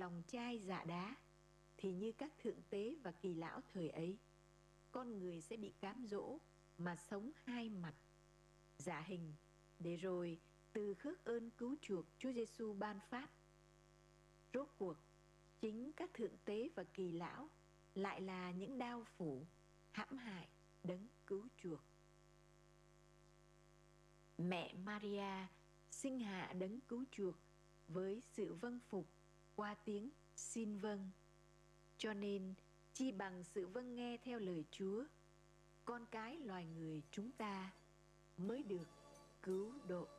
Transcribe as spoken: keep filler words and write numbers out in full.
lòng chai dạ đá, thì như các thượng tế và kỳ lão thời ấy, con người sẽ bị cám dỗ mà sống hai mặt, giả hình, để rồi từ khước ơn cứu chuộc Chúa Giêsu ban phát. Rốt cuộc, chính các thượng tế và kỳ lão lại là những đao phủ hãm hại đấng cứu chuộc. Mẹ Maria sinh hạ đấng cứu chuộc với sự vâng phục qua tiếng xin vâng. Cho nên, chi bằng sự vâng nghe theo lời Chúa, con cái loài người chúng ta mới được cứu độ.